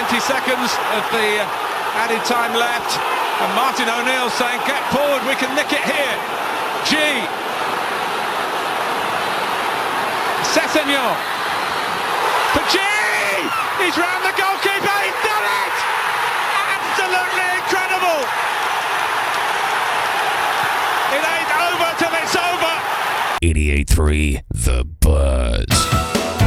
20 seconds of the added time left, and Martin O'Neill saying, get forward, we can nick it here. G. Sessegnon for G. He's round the goalkeeper, he's done it! Absolutely incredible! It ain't over till it's over! 88.3 The